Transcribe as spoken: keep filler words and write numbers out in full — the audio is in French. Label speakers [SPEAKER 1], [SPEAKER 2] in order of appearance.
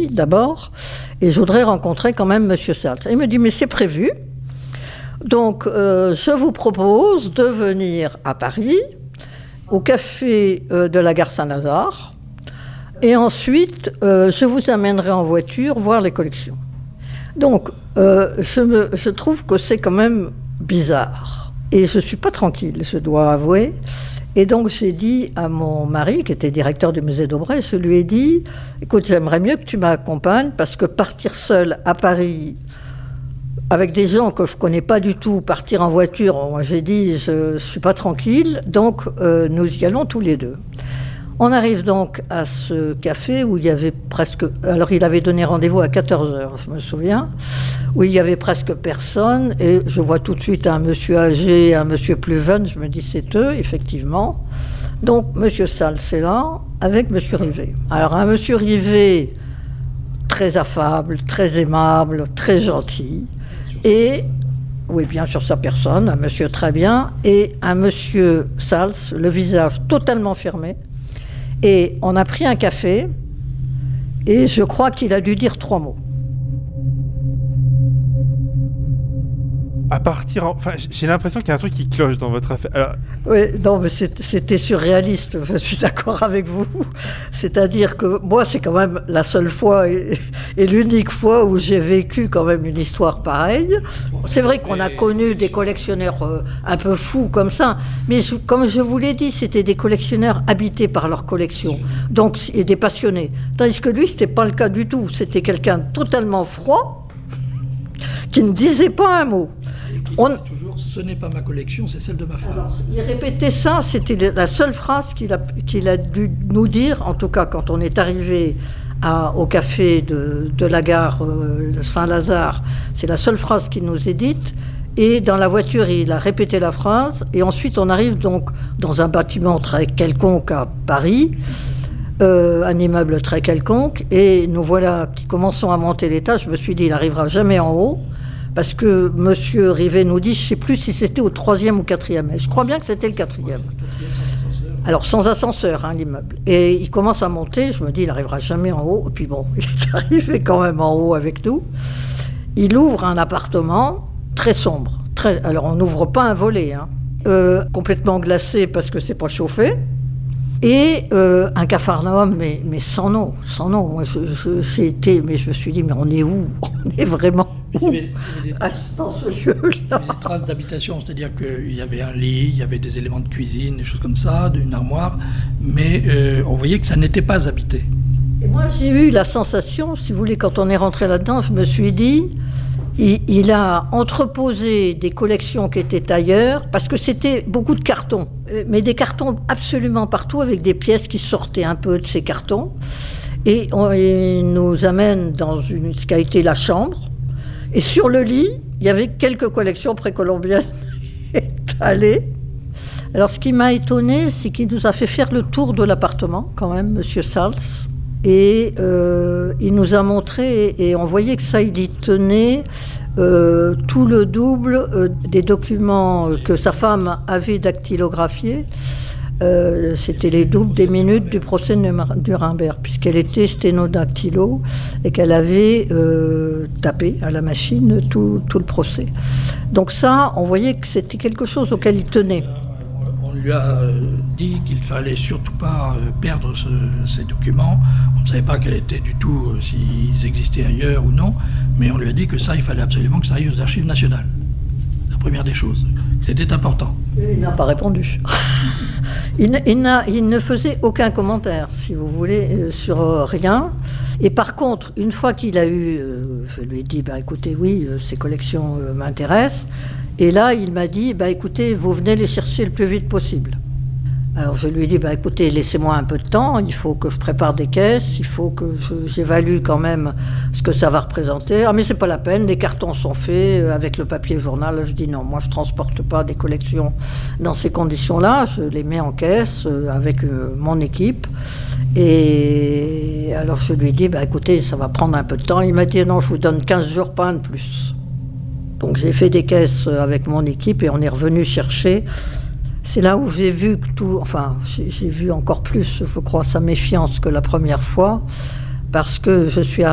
[SPEAKER 1] Paris d'abord, et je voudrais rencontrer quand même Monsieur Salt. Il me dit, mais c'est prévu. Donc, euh, je vous propose de venir à Paris, au café euh, de la gare Saint-Lazare, et ensuite, euh, je vous amènerai en voiture voir les collections. Donc, euh, je, me, je trouve que c'est quand même bizarre. Et je ne suis pas tranquille, je dois avouer. Et donc, j'ai dit à mon mari, qui était directeur du musée d'Aubray, je lui ai dit, écoute, j'aimerais mieux que tu m'accompagnes, parce que partir seul à Paris, avec des gens que je ne connais pas du tout, partir en voiture, moi j'ai dit, je ne suis pas tranquille, donc euh, nous y allons tous les deux. On arrive donc à ce café où il y avait presque... Alors, il avait donné rendez-vous à quatorze heures, je me souviens, où il y avait presque personne. Et je vois tout de suite un monsieur âgé, un monsieur plus jeune. Je me dis, c'est eux, effectivement. Donc, monsieur Salt, c'est là, avec monsieur Rivet. Alors, un monsieur Rivet très affable, très aimable, très gentil. Et... Oui, bien sûr, sa personne, un monsieur très bien. Et un monsieur Salt, le visage totalement fermé. Et on a pris un café, et je crois qu'il a dû dire trois mots.
[SPEAKER 2] À partir... En... Enfin, j'ai l'impression qu'il y a un truc qui cloche dans votre affaire. Alors...
[SPEAKER 1] Oui, non, mais c'était surréaliste, je suis d'accord avec vous. C'est-à-dire que moi, c'est quand même la seule fois et, et l'unique fois où j'ai vécu quand même une histoire pareille. C'est vrai qu'on a connu des collectionneurs euh, un peu fous comme ça, mais je, comme je vous l'ai dit, c'était des collectionneurs habités par leur collection, donc, et des passionnés. Tandis que lui, c'était pas le cas du tout. C'était quelqu'un totalement froid, qui ne disait pas un mot.
[SPEAKER 3] On... toujours, ce n'est pas ma collection, c'est celle de ma femme.
[SPEAKER 1] Alors, il répétait ça, c'était la seule phrase qu'il a, qu'il a dû nous dire, en tout cas quand on est arrivé à, au café de, de la gare euh, de Saint-Lazare, c'est la seule phrase qu'il nous ait dite, et dans la voiture il a répété la phrase, et ensuite on arrive donc dans un bâtiment très quelconque à Paris, euh, un immeuble très quelconque, et nous voilà qui commençons à monter l'étage. Je me suis dit, il n'arrivera jamais en haut, parce que M. Rivet nous dit, je ne sais plus si c'était au troisième ou quatrième. Je crois bien que c'était le quatrième. Alors, sans ascenseur, hein, l'immeuble. Et il commence à monter, je me dis, il n'arrivera jamais en haut. Et puis bon, il est arrivé quand même en haut avec nous. Il ouvre un appartement très sombre. Très... Alors, on n'ouvre pas un volet, hein. euh, complètement glacé parce que c'est pas chauffé. Et euh, un capharnaüm, mais, mais sans nom, sans nom. Moi, je, je, j'ai été, mais je me suis dit, mais on est où? On est vraiment où?
[SPEAKER 3] Il y avait, il y avait des,
[SPEAKER 1] dans ce lieu-là.
[SPEAKER 3] Il y avait des traces d'habitation, c'est-à-dire qu'il y avait un lit, il y avait des éléments de cuisine, des choses comme ça, une armoire, mais euh, on voyait que ça n'était pas habité.
[SPEAKER 1] Et moi, j'ai eu la sensation, si vous voulez, quand on est rentré là-dedans, je me suis dit, il, il a entreposé des collections qui étaient ailleurs, parce que c'était beaucoup de cartons, mais des cartons absolument partout, avec des pièces qui sortaient un peu de ces cartons. Et on il nous amène dans une, ce qui a été la chambre. Et sur le lit, il y avait quelques collections précolombiennes étalées. Alors, ce qui m'a étonné, c'est qu'il nous a fait faire le tour de l'appartement, quand même, Monsieur Salt. Et euh, il nous a montré, et, et on voyait que ça, il y tenait euh, tout le double euh, des documents que sa femme avait dactylographiés. Euh, c'était les doubles des minutes du procès de Nuremberg, puisqu'elle était sténodactylo et qu'elle avait euh, tapé à la machine tout, tout le procès. Donc ça, on voyait que c'était quelque chose auquel il tenait.
[SPEAKER 3] On lui a dit qu'il ne fallait surtout pas perdre ce, ces documents. On ne savait pas quel était du tout, euh, s'ils existaient ailleurs ou non, mais on lui a dit que ça, il fallait absolument que ça aille aux archives nationales. La première des choses. C'était important.
[SPEAKER 1] Il n'a pas répondu. il, ne, il, n'a, il ne faisait aucun commentaire, si vous voulez, euh, sur euh, rien. Et par contre, une fois qu'il a eu... Euh, je lui ai dit, bah, écoutez, oui, euh, ces collections euh, m'intéressent. Et là, il m'a dit, bah, écoutez, vous venez les chercher le plus vite possible. Alors je lui ai dit, bah, écoutez, laissez-moi un peu de temps, il faut que je prépare des caisses, il faut que je, j'évalue quand même ce que ça va représenter. Ah mais c'est pas la peine, les cartons sont faits avec le papier journal. Je dis non, moi je transporte pas des collections dans ces conditions-là, je les mets en caisse avec mon équipe. Et alors je lui ai dit, bah, écoutez, ça va prendre un peu de temps. Il m'a dit non, je vous donne quinze jours, pas un de plus. Donc j'ai fait des caisses avec mon équipe et on est revenu chercher. C'est là où j'ai vu que tout, enfin, j'ai, j'ai vu encore plus, je crois, sa méfiance que la première fois, parce que je suis